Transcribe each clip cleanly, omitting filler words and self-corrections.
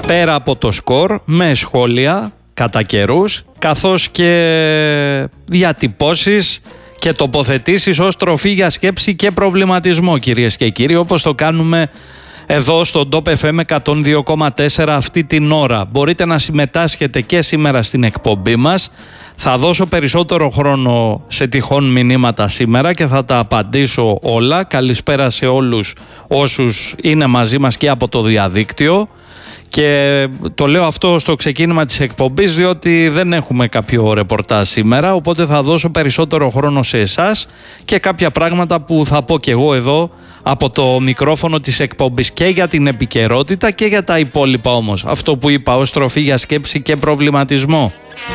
πέρα από το σκορ, με σχόλια κατά καιρούς, καθώς και διατυπώσεις και τοποθετήσεις ως τροφή για σκέψη και προβληματισμό, κυρίες και κύριοι, όπως το κάνουμε εδώ στο Top FM 102,4 αυτή την ώρα. Μπορείτε να συμμετάσχετε και σήμερα στην εκπομπή μας. Θα δώσω περισσότερο χρόνο σε τυχόν μηνύματα σήμερα και θα τα απαντήσω όλα. Καλησπέρα σε όλους όσους είναι μαζί μας και από το διαδίκτυο. Και το λέω αυτό στο ξεκίνημα της εκπομπής διότι δεν έχουμε κάποιο ρεπορτάζ σήμερα, οπότε θα δώσω περισσότερο χρόνο σε εσάς και κάποια πράγματα που θα πω και εγώ εδώ από το μικρόφωνο της εκπομπής και για την επικαιρότητα και για τα υπόλοιπα όμως. Αυτό που είπα ως τροφή για σκέψη και προβληματισμό.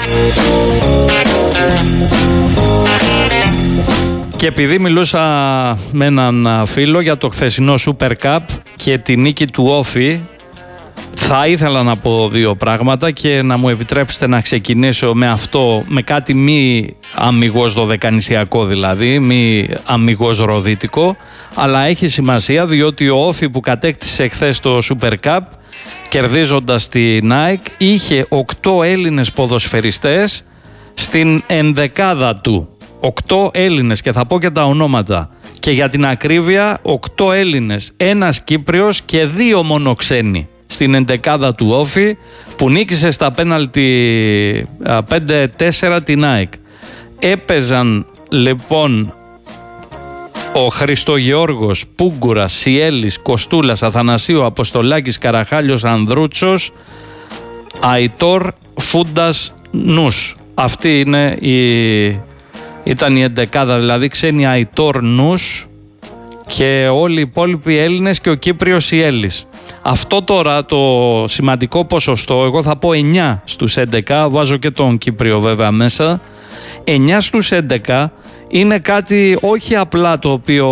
Και επειδή μιλούσα με έναν φίλο για το χθεσινό Super Cup και τη νίκη του Όφη, θα ήθελα να πω δύο πράγματα και να μου επιτρέψετε να ξεκινήσω με αυτό, με κάτι μη αμιγώς δωδεκανησιακό δηλαδή, μη αμιγώς ροδίτικο, αλλά έχει σημασία διότι ο Όφη που κατέκτησε χθες το Super Cup κερδίζοντας τη Nike είχε 8 Έλληνες ποδοσφαιριστές στην ενδεκάδα του. 8 Έλληνες και θα πω και τα ονόματα. Και για την ακρίβεια 8 Έλληνες, ένας Κύπριος και 2 μόνο ξένοι στην εντεκάδα του Όφη που νίκησε στα πέναλτι 5-4 την ΑΕΚ. Έπαιζαν λοιπόν ο Χριστογεώργος, Πούγκουρας, Σιέλης, Κοστούλας, Αθανασίου, Αποστολάκης, Καραχάλιος, Ανδρούτσος, Αϊτόρ, Φούντας, Νους. Αυτή ήταν η εντεκάδα, δηλαδή ξένοι Αϊτόρ, Νους και όλοι οι υπόλοιποι Έλληνες και ο Κύπριος Σιέλης. Αυτό τώρα το σημαντικό ποσοστό, εγώ θα πω 9 στους 11, βάζω και τον Κύπριο βέβαια μέσα, 9 στους 11 είναι κάτι όχι απλά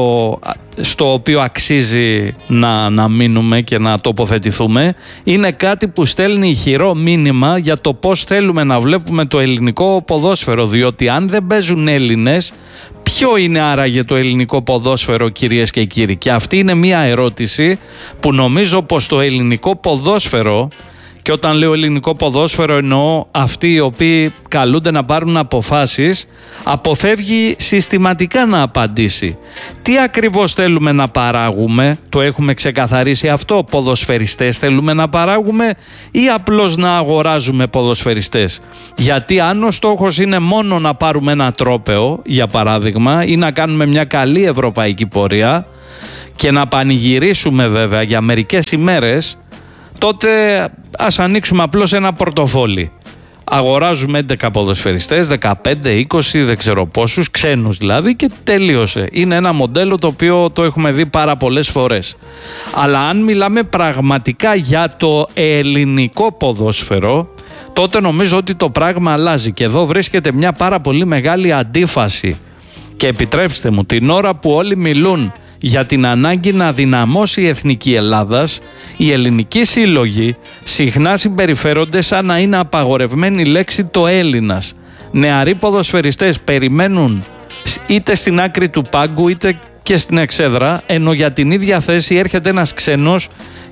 στο οποίο αξίζει να μείνουμε και να τοποθετηθούμε, είναι κάτι που στέλνει ηχηρό μήνυμα για το πώς θέλουμε να βλέπουμε το ελληνικό ποδόσφαιρο, διότι αν δεν παίζουν Έλληνες, ποιο είναι άραγε το ελληνικό ποδόσφαιρο, κυρίες και κύριοι? Και αυτή είναι μια ερώτηση που νομίζω πως το ελληνικό ποδόσφαιρο, και όταν λέω ελληνικό ποδόσφαιρο εννοώ αυτοί οι οποίοι καλούνται να πάρουν αποφάσεις, αποφεύγει συστηματικά να απαντήσει. Τι ακριβώς θέλουμε να παράγουμε? Το έχουμε ξεκαθαρίσει αυτό? Ποδοσφαιριστές θέλουμε να παράγουμε ή απλώς να αγοράζουμε ποδοσφαιριστές? Γιατί αν ο στόχος είναι μόνο να πάρουμε ένα τρόπαιο, για παράδειγμα, ή να κάνουμε μια καλή ευρωπαϊκή πορεία και να πανηγυρίσουμε βέβαια για μερικές ημέρες, τότε ας ανοίξουμε απλώς ένα πορτοφόλι. Αγοράζουμε 11 ποδοσφαιριστές, 15, 20, δεν ξέρω πόσους, ξένους δηλαδή, και τελείωσε. Είναι ένα μοντέλο το οποίο το έχουμε δει πάρα πολλές φορές. Αλλά αν μιλάμε πραγματικά για το ελληνικό ποδόσφαιρο, τότε νομίζω ότι το πράγμα αλλάζει. Και εδώ βρίσκεται μια πάρα πολύ μεγάλη αντίφαση. Και επιτρέψτε μου, την ώρα που όλοι μιλούν για την ανάγκη να δυναμώσει η εθνική Ελλάδας, οι ελληνικοί σύλλογοι συχνά συμπεριφέρονται σαν να είναι απαγορευμένη λέξη το Έλληνας. Νεαροί ποδοσφαιριστές περιμένουν είτε στην άκρη του πάγκου είτε και στην εξέδρα, ενώ για την ίδια θέση έρχεται ένας ξένος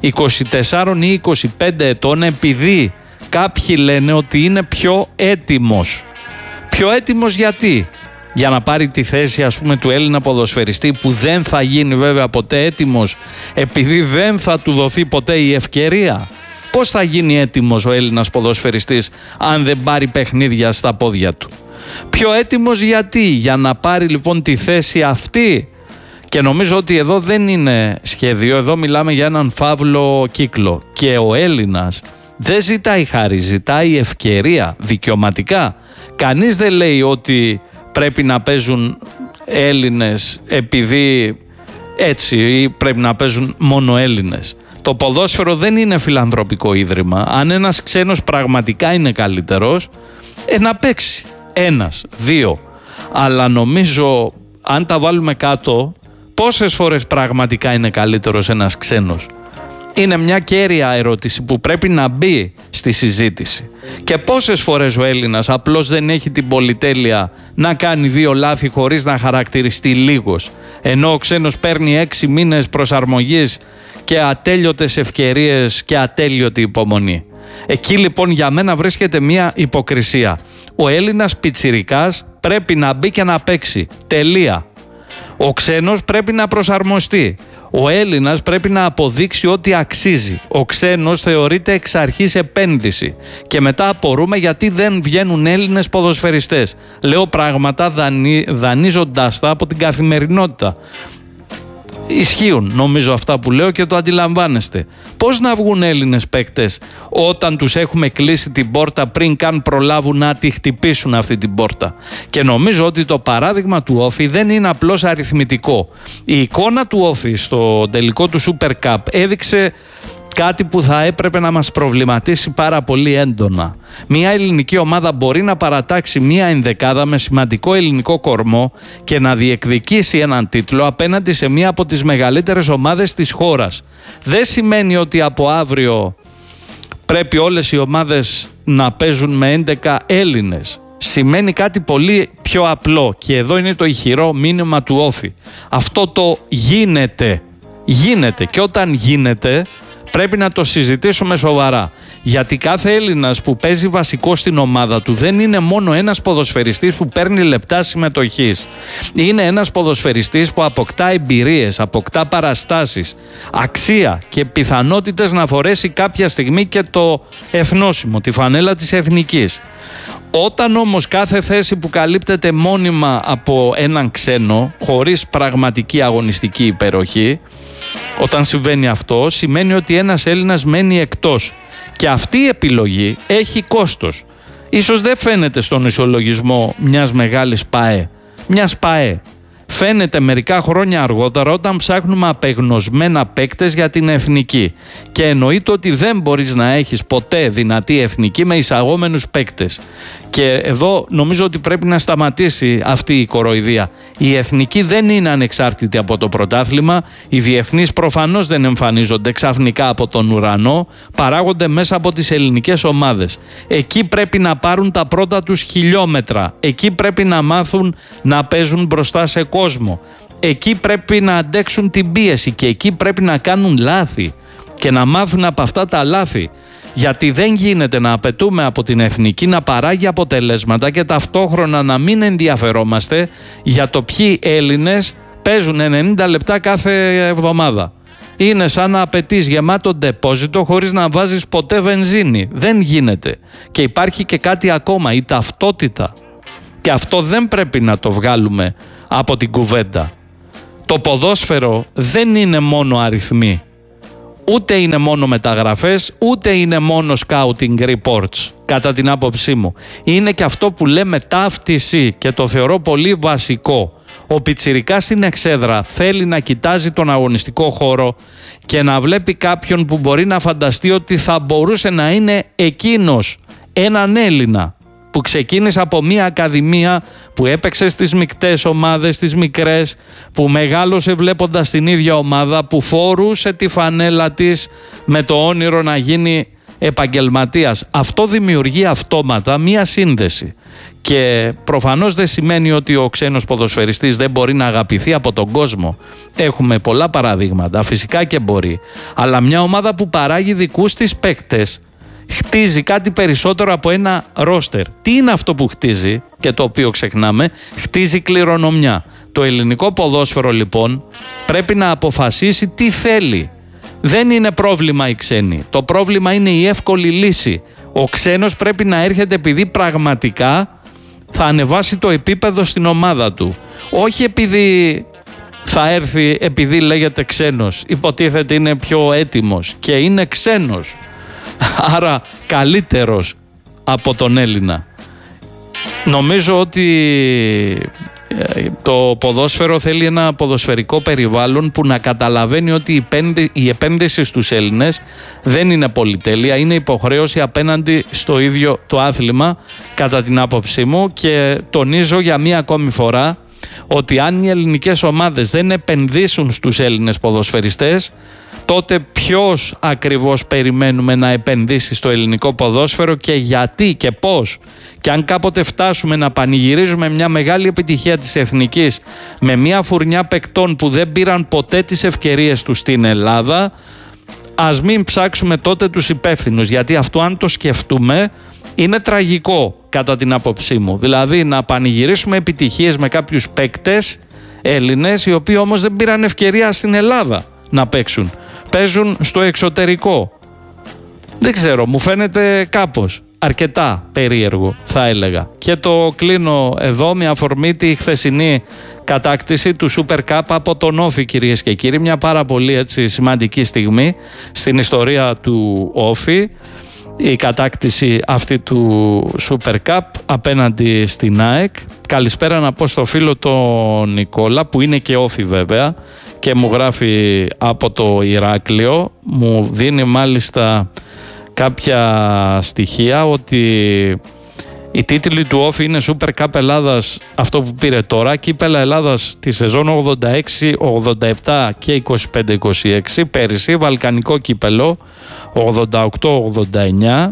24 ή 25 ετών, επειδή κάποιοι λένε ότι είναι πιο έτοιμος. Πιο έτοιμος γιατί? Για να πάρει τη θέση, ας πούμε, του Έλληνα ποδοσφαιριστή, που δεν θα γίνει βέβαια ποτέ έτοιμος επειδή δεν θα του δοθεί ποτέ η ευκαιρία? Πώς θα γίνει έτοιμος ο Έλληνας ποδοσφαιριστής αν δεν πάρει παιχνίδια στα πόδια του? Πιο έτοιμος γιατί? Για να πάρει λοιπόν τη θέση αυτή. Και νομίζω ότι εδώ δεν είναι σχέδιο, εδώ μιλάμε για έναν φαύλο κύκλο. Και ο Έλληνας δεν ζητάει χάρη, ζητάει ευκαιρία δικαιωματικά. Κανείς δεν λέει ότι πρέπει να παίζουν Έλληνες επειδή έτσι, ή πρέπει να παίζουν μόνο Έλληνες. Το ποδόσφαιρο δεν είναι φιλανθρωπικό ίδρυμα. Αν ένας ξένος πραγματικά είναι καλύτερος, να παίξει. Ένας, δύο. Αλλά νομίζω αν τα βάλουμε κάτω, πόσες φορές πραγματικά είναι καλύτερος ένας ξένος? Είναι μια κέρια ερώτηση που πρέπει να μπει στη συζήτηση. Και πόσες φορές ο Έλληνας απλώς δεν έχει την πολυτέλεια να κάνει 2 λάθη χωρίς να χαρακτηριστεί λίγος, ενώ ο ξένος παίρνει 6 μήνες προσαρμογής και ατέλειωτες ευκαιρίες και ατέλειωτη υπομονή. Εκεί λοιπόν για μένα βρίσκεται μια υποκρισία. Ο Έλληνας πιτσιρικάς πρέπει να μπει και να παίξει. Τελεία. Ο ξένος πρέπει να προσαρμοστεί. Ο Έλληνας πρέπει να αποδείξει ότι αξίζει. Ο ξένος θεωρείται εξ αρχής επένδυση. Και μετά απορούμε γιατί δεν βγαίνουν Έλληνες ποδοσφαιριστές. Λέω πράγματα δανείζοντάς τα από την καθημερινότητα. Ισχύουν νομίζω αυτά που λέω και το αντιλαμβάνεστε. Πώς να βγουν Έλληνες παίκτες όταν τους έχουμε κλείσει την πόρτα πριν καν προλάβουν να τη χτυπήσουν αυτή την πόρτα? Και νομίζω ότι το παράδειγμα του Όφη δεν είναι απλώς αριθμητικό. Η εικόνα του Όφη στο τελικό του Super Cup έδειξε κάτι που θα έπρεπε να μας προβληματίσει πάρα πολύ έντονα. Μια ελληνική ομάδα μπορεί να παρατάξει μια ενδεκάδα με σημαντικό ελληνικό κορμό και να διεκδικήσει έναν τίτλο απέναντι σε μια από τις μεγαλύτερες ομάδες της χώρας. Δεν σημαίνει ότι από αύριο πρέπει όλες οι ομάδες να παίζουν με 11 Έλληνες. Σημαίνει κάτι πολύ πιο απλό και εδώ είναι το ηχηρό μήνυμα του Όφη. Αυτό το γίνεται. Γίνεται και όταν γίνεται πρέπει να το συζητήσουμε σοβαρά. Γιατί κάθε Έλληνας που παίζει βασικό στην ομάδα του δεν είναι μόνο ένας ποδοσφαιριστής που παίρνει λεπτά συμμετοχής. Είναι ένας ποδοσφαιριστής που αποκτά εμπειρίες, αποκτά παραστάσεις, αξία και πιθανότητες να φορέσει κάποια στιγμή και το εθνόσημο, τη φανέλα της εθνικής. Όταν όμως κάθε θέση που καλύπτεται μόνιμα από έναν ξένο, χωρίς πραγματική αγωνιστική υπεροχή, όταν συμβαίνει αυτό, σημαίνει ότι ένας Έλληνας μένει εκτός. Και αυτή η επιλογή έχει κόστος. Ίσως δεν φαίνεται στον ισολογισμό μιας μεγάλης ΠΑΕ. Μιας ΠΑΕ. Φαίνεται μερικά χρόνια αργότερα όταν ψάχνουμε απεγνωσμένα παίκτες για την εθνική. Και εννοείται ότι δεν μπορείς να έχεις ποτέ δυνατή εθνική με εισαγόμενους παίκτες. Και εδώ νομίζω ότι πρέπει να σταματήσει αυτή η κοροϊδία. Η εθνική δεν είναι ανεξάρτητη από το πρωτάθλημα. Οι διεθνείς προφανώς δεν εμφανίζονται ξαφνικά από τον ουρανό. Παράγονται μέσα από τις ελληνικές ομάδες. Εκεί πρέπει να πάρουν τα πρώτα τους χιλιόμετρα. Εκεί πρέπει να μάθουν να παίζουν μπροστά σε κόσμο. Εκεί πρέπει να αντέξουν την πίεση και εκεί πρέπει να κάνουν λάθη και να μάθουν από αυτά τα λάθη. Γιατί δεν γίνεται να απαιτούμε από την εθνική να παράγει αποτελέσματα και ταυτόχρονα να μην ενδιαφερόμαστε για το ποιοι Έλληνες παίζουν 90 λεπτά κάθε εβδομάδα. Είναι σαν να απαιτείς γεμάτο ντεπόζιτο χωρίς να βάζεις ποτέ βενζίνη. Δεν γίνεται. Και υπάρχει και κάτι ακόμα, η ταυτότητα. Και αυτό δεν πρέπει να το βγάλουμε από την κουβέντα. Το ποδόσφαιρο δεν είναι μόνο αριθμοί. Ούτε είναι μόνο μεταγραφές, ούτε είναι μόνο scouting reports, κατά την άποψή μου. Είναι και αυτό που λέμε ταύτιση και το θεωρώ πολύ βασικό. Ο πιτσιρικάς στην εξέδρα θέλει να κοιτάζει τον αγωνιστικό χώρο και να βλέπει κάποιον που μπορεί να φανταστεί ότι θα μπορούσε να είναι εκείνος, έναν Έλληνα που ξεκίνησε από μια ακαδημία, που έπαιξε στις μικτές ομάδες, στις μικρές, που μεγάλωσε βλέποντας την ίδια ομάδα, που φορούσε τη φανέλα της με το όνειρο να γίνει επαγγελματίας. Αυτό δημιουργεί αυτόματα μια σύνδεση. Και προφανώς δεν σημαίνει ότι ο ξένος ποδοσφαιριστής δεν μπορεί να αγαπηθεί από τον κόσμο. Έχουμε πολλά παραδείγματα, φυσικά και μπορεί. Αλλά μια ομάδα που παράγει δικούς της παίκτες χτίζει κάτι περισσότερο από ένα ρόστερ. Τι είναι αυτό που χτίζει και το οποίο ξεχνάμε? Χτίζει κληρονομιά. Το ελληνικό ποδόσφαιρο λοιπόν πρέπει να αποφασίσει τι θέλει. Δεν είναι πρόβλημα οι ξένοι. Το πρόβλημα είναι η εύκολη λύση. Ο ξένος πρέπει να έρχεται επειδή πραγματικά θα ανεβάσει το επίπεδο στην ομάδα του. Όχι επειδή θα έρθει επειδή λέγεται ξένος. Υποτίθεται είναι πιο έτοιμος και είναι ξένος. Άρα καλύτερος από τον Έλληνα. Νομίζω ότι το ποδόσφαιρο θέλει ένα ποδοσφαιρικό περιβάλλον που να καταλαβαίνει ότι η επένδυση στους Έλληνες δεν είναι πολυτέλεια, είναι υποχρέωση απέναντι στο ίδιο το άθλημα, κατά την άποψή μου. Και τονίζω για μία ακόμη φορά ότι αν οι ελληνικές ομάδες δεν επενδύσουν στους Έλληνες ποδοσφαιριστές, τότε ποιος ακριβώς περιμένουμε να επενδύσει στο ελληνικό ποδόσφαιρο και γιατί και πώς? Και αν κάποτε φτάσουμε να πανηγυρίζουμε μια μεγάλη επιτυχία της εθνικής με μια φουρνιά παικτών που δεν πήραν ποτέ τις ευκαιρίες τους στην Ελλάδα, ας μην ψάξουμε τότε τους υπεύθυνους, γιατί αυτό αν το σκεφτούμε είναι τραγικό κατά την άποψή μου. Δηλαδή να πανηγυρίσουμε επιτυχίες με κάποιους παίκτες Έλληνες, οι οποίοι όμως δεν πήραν ευκαιρία στην Ελλάδα να παίξουν. Παίζουν στο εξωτερικό. Δεν ξέρω, μου φαίνεται κάπως αρκετά περίεργο, θα έλεγα. Και το κλείνω εδώ με αφορμή τη χθεσινή κατάκτηση του Super Cup από τον Όφη, κυρίες και κύριοι. Μια πάρα πολύ σημαντική στιγμή στην ιστορία του Όφη. Η κατάκτηση αυτή του Super Cup απέναντι στην ΑΕΚ. Καλησπέρα να πω στο φίλο τον Νικόλα, που είναι και Όφη βέβαια και μου γράφει από το Ηράκλειο. Μου δίνει μάλιστα κάποια στοιχεία ότι οι τίτλοι του Όφη είναι Super Cup Ελλάδας, αυτό που πήρε τώρα, Κύπελλα Ελλάδας τη σεζόν 86-87 και 25-26, πέρυσι Βαλκανικό Κύπελλο 88-89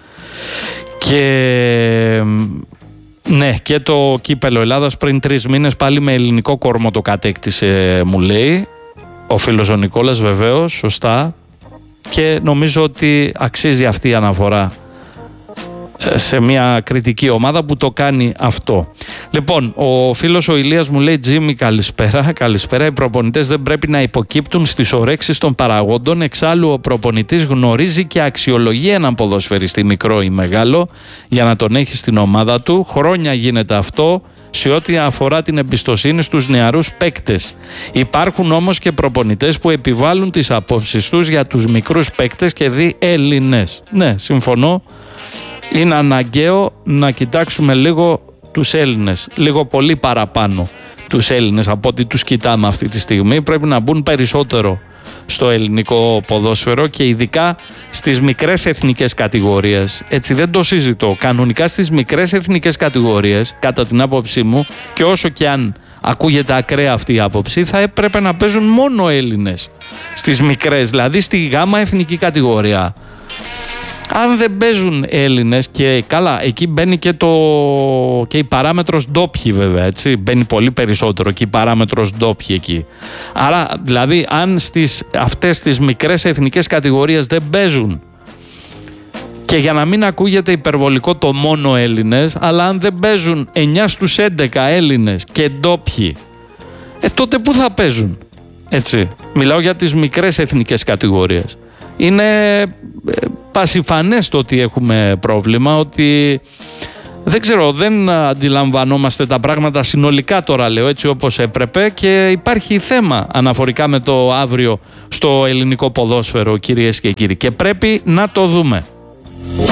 και ναι, και το Κύπελλο Ελλάδας πριν 3 μήνες πάλι με ελληνικό κόρμο το κατέκτησε, μου λέει ο φίλος ο Νικόλας, βεβαίως, σωστά, και νομίζω ότι αξίζει αυτή η αναφορά σε μια κριτική ομάδα που το κάνει αυτό. Λοιπόν, ο φίλος ο Ηλίας μου λέει: Τζίμι, καλησπέρα. Καλησπέρα. Οι προπονητές δεν πρέπει να υποκύπτουν στις ορέξεις των παραγόντων. Εξάλλου, ο προπονητής γνωρίζει και αξιολογεί έναν ποδοσφαιριστή, μικρό ή μεγάλο, για να τον έχει στην ομάδα του. Χρόνια γίνεται αυτό σε ό,τι αφορά την εμπιστοσύνη στους νεαρούς παίκτες. Υπάρχουν όμως και προπονητές που επιβάλλουν τις απόψεις τους για τους μικρούς παίκτες και δι Έλληνες. Ναι, συμφωνώ. Είναι αναγκαίο να κοιτάξουμε λίγο τους Έλληνες, λίγο πολύ παραπάνω τους Έλληνες από ό,τι τους κοιτάμε αυτή τη στιγμή. Πρέπει να μπουν περισσότερο στο ελληνικό ποδόσφαιρο και ειδικά στις μικρές εθνικές κατηγορίες. Έτσι δεν το συζητώ. Κανονικά στις μικρές εθνικές κατηγορίες, κατά την άποψή μου, και όσο και αν ακούγεται ακραία αυτή η άποψη, θα έπρεπε να παίζουν μόνο Έλληνες στις μικρές, δηλαδή στη γάμα εθνική κατηγορία. Αν δεν παίζουν Έλληνες, και καλά, εκεί μπαίνει και η παράμετρος ντόπιοι βέβαια, έτσι, μπαίνει πολύ περισσότερο και η παράμετρος ντόπιοι εκεί. Άρα, δηλαδή, αν στις αυτές τις μικρές εθνικές κατηγορίες δεν παίζουν, και για να μην ακούγεται υπερβολικό το μόνο Έλληνες, αλλά αν δεν παίζουν 9 στους 11 Έλληνες και ντόπιοι, τότε πού θα παίζουν, έτσι. Μιλάω για τις μικρές εθνικές κατηγορίες. Είναι πασιφανές το ότι έχουμε πρόβλημα, ότι δεν ξέρω, δεν αντιλαμβανόμαστε τα πράγματα συνολικά, τώρα λέω, έτσι όπως έπρεπε, και υπάρχει θέμα αναφορικά με το αύριο στο ελληνικό ποδόσφαιρο, κυρίες και κύριοι, και πρέπει να το δούμε.